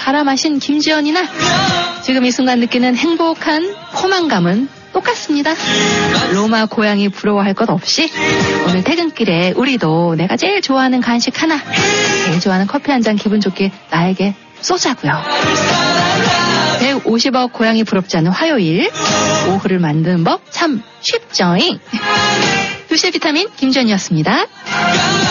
갈아 마신 김지연이나 지금 이 순간 느끼는 행복한 포만감은 똑같습니다. 로마 고양이 부러워할 것 없이 오늘 퇴근길에 우리도 내가 제일 좋아하는 간식 하나, 제일 좋아하는 커피 한 잔 기분 좋게 나에게 쏘자고요. 150억 고양이 부럽지 않은 화요일 오후를 만드는 법 참 쉽죠잉. 2시의 비타민 김지연이었습니다.